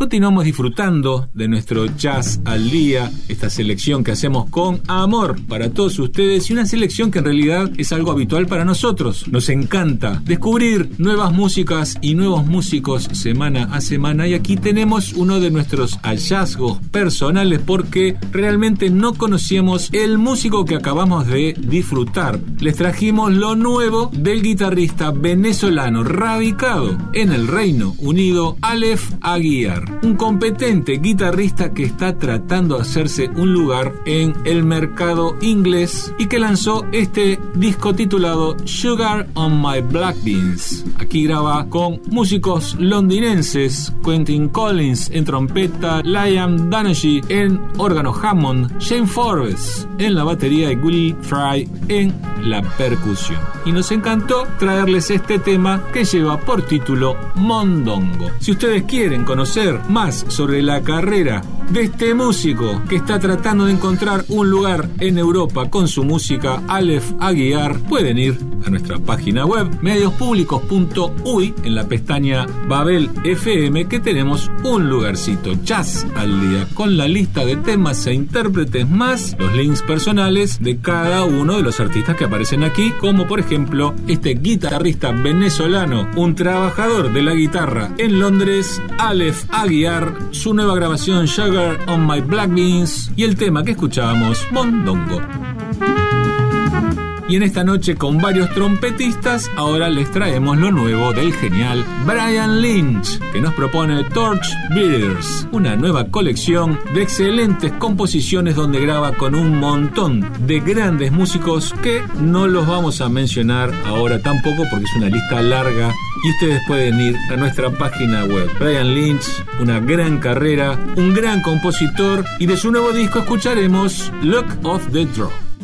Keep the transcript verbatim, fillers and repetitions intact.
continuamos disfrutando de nuestro Jazz al Día, esta selección que hacemos con amor para todos ustedes y una selección que en realidad es algo habitual para nosotros. Nos encanta descubrir nuevas músicas y nuevos músicos semana a semana, y aquí tenemos uno de nuestros hallazgos personales porque realmente no conocíamos el músico que acabamos de disfrutar. Les trajimos lo nuevo del guitarrista venezolano radicado en el Reino Unido, Aleph Aguiar, un competente guitarrista que está tratando de hacerse un lugar en el mercado inglés y que lanzó este disco titulado Sugar on My Black Beans. Aquí graba con músicos londinenses, Quentin Collins en trompeta, Liam Danaghy en órgano Hammond, Shane Forbes en la batería y Will Fry en la percusión. Y nos encantó traerles este tema que lleva por título Mondongo. Si ustedes quieren conocer más sobre la carrera de este músico que está tratando de encontrar un lugar en Europa con su música, Aleph Aguiar, pueden ir a nuestra página web medios públicos punto u y en la pestaña Babel F M, que tenemos un lugarcito Jazz al Día con la lista de temas e intérpretes más los links personales de cada uno de los artistas que aparecen aquí, como por ejemplo este guitarrista venezolano, un trabajador de la guitarra en Londres, Aleph Aguiar, su nueva grabación Sugar on My Black Beans y el tema que escuchábamos, Mondongo. Y en esta noche con varios trompetistas, ahora les traemos lo nuevo del genial Brian Lynch, que nos propone Torch Beaters, una nueva colección de excelentes composiciones donde graba con un montón de grandes músicos que no los vamos a mencionar ahora tampoco porque es una lista larga y ustedes pueden ir a nuestra página web. Brian Lynch, una gran carrera, un gran compositor, y de su nuevo disco escucharemos Luck of the Draw.